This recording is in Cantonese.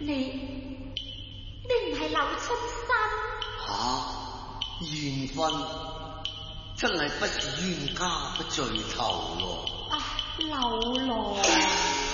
你唔係柳春生？ 緣分真係不是冤家不聚頭咯。 劉羅。